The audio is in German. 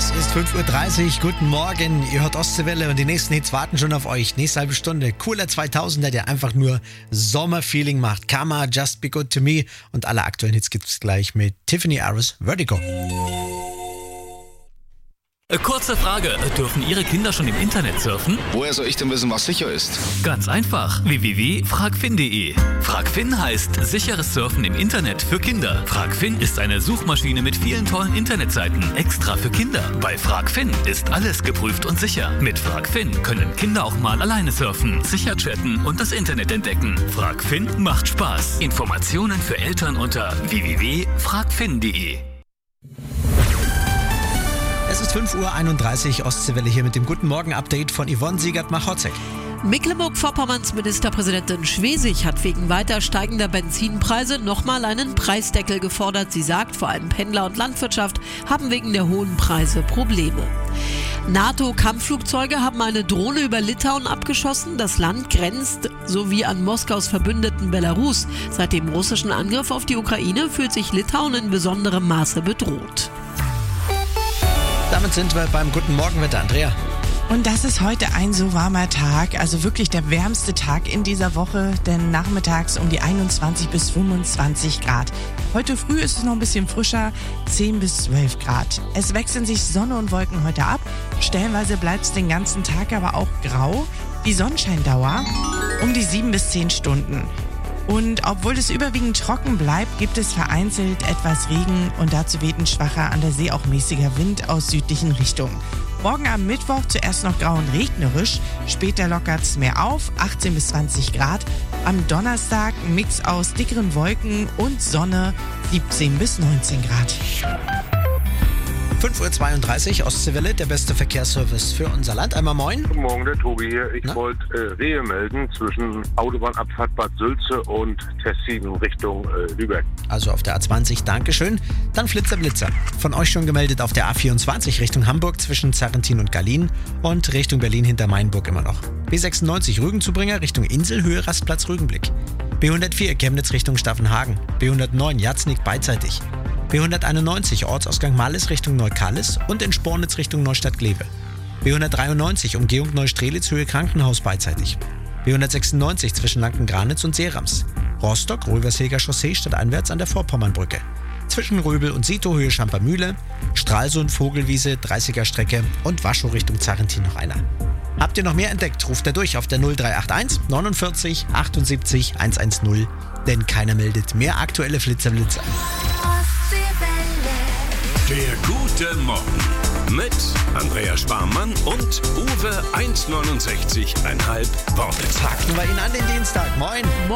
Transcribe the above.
Es ist 5.30 Uhr, guten Morgen, ihr hört Ostseewelle und die nächsten Hits warten schon auf euch. Nächste halbe Stunde, cooler 2000er, der einfach nur Sommerfeeling macht. Karma, Just Be Good To Me und alle aktuellen Hits gibt's gleich mit Tiffany Aris, Vertigo. Kurze Frage, dürfen Ihre Kinder schon im Internet surfen? Woher soll ich denn wissen, was sicher ist? Ganz einfach, www.fragfin.de. Fragfin heißt sicheres Surfen im Internet für Kinder. Fragfin ist eine Suchmaschine mit vielen tollen Internetseiten, extra für Kinder. Bei Fragfin ist alles geprüft und sicher. Mit Fragfin können Kinder auch mal alleine surfen, sicher chatten und das Internet entdecken. Fragfin macht Spaß. Informationen für Eltern unter www.fragfin.de. Es ist 5.31 Uhr, Ostseewelle hier mit dem Guten Morgen-Update von Yvonne Siegert-Machotzek. Mecklenburg-Vorpommerns Ministerpräsidentin Schwesig hat wegen weiter steigender Benzinpreise nochmal einen Preisdeckel gefordert. Sie sagt, vor allem Pendler und Landwirtschaft haben wegen der hohen Preise Probleme. NATO-Kampfflugzeuge haben eine Drohne über Litauen abgeschossen. Das Land grenzt sowie an Moskaus Verbündeten Belarus. Seit dem russischen Angriff auf die Ukraine fühlt sich Litauen in besonderem Maße bedroht. Damit sind wir beim Guten Morgenwetter, Andrea. Und das ist heute ein so warmer Tag, also wirklich der wärmste Tag in dieser Woche, denn nachmittags um die 21 bis 25 Grad. Heute früh ist es noch ein bisschen frischer, 10 bis 12 Grad. Es wechseln sich Sonne und Wolken heute ab, stellenweise bleibt es den ganzen Tag aber auch grau. Die Sonnenscheindauer um die 7 bis 10 Stunden. Und obwohl es überwiegend trocken bleibt, gibt es vereinzelt etwas Regen und dazu weht ein schwacher, an der See auch mäßiger Wind aus südlichen Richtungen. Morgen am Mittwoch zuerst noch grau und regnerisch, später lockert es mehr auf, 18 bis 20 Grad. Am Donnerstag ein Mix aus dickeren Wolken und Sonne, 17 bis 19 Grad. 5.32 Uhr, Ostseewelle, der beste Verkehrsservice für unser Land. Einmal moin. Guten Morgen, der Tobi hier. Ich wollte Rehe melden zwischen Autobahnabfahrt Bad Sülze und Tessin Richtung Lübeck. Also auf der A20, Dankeschön. Dann Blitzer. Von euch schon gemeldet auf der A24 Richtung Hamburg zwischen Zarrentin und Gallien und Richtung Berlin hinter Mainburg immer noch. B96 Rügenzubringer Richtung Inselhöhe, Rastplatz Rügenblick. B104 Chemnitz Richtung Staffenhagen. B109 Jatznig beidseitig. B191 Ortsausgang Mallis Richtung Neukallis und in Spornitz Richtung Neustadt-Glewe. B193 Umgehung Neustrelitz Höhe Krankenhaus beidseitig. B196 zwischen Lanken-Granitz und Seerams. Rostock Röversheger Chaussee stadteinwärts an der Vorpommernbrücke. Zwischen Röbel und Sito Höhe Schampermühle, Stralsund Vogelwiese 30er Strecke und Waschow Richtung Zarrentin noch einer. Habt ihr noch mehr entdeckt, ruft er durch auf der 0381 49 78 110, denn keiner meldet mehr aktuelle Flitzerblitzer. Der gute Morgen mit Andrea Sparmann und Uwe 1,69,5 Worte. Packen wir ihn an den Dienstag. Moin.